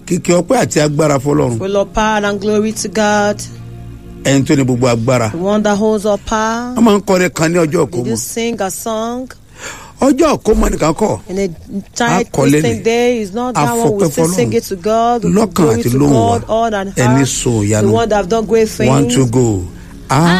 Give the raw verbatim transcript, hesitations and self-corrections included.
kíkẹ́ ọpẹ́ àti agbára fọ́lọ́run. Full of power and glory to God. ẹni tó ní gbogbo agbára. The one that holds all power. wọ́n máa ń kọrin kan ní ọjọ́ Did ìkómọ. you sing a song? ọjọ́ ìkómọ nìkan kọ́. In a child Akọ̀lé Christian ni. day is not that one. We Afọpẹ́ still fọ́lọ́run. sing it to God. Lọ́kàn Glory àti to lóhùn wa. God, all and Ẹni heart. so The ìyanu. one that have done great things. one to go. Ah.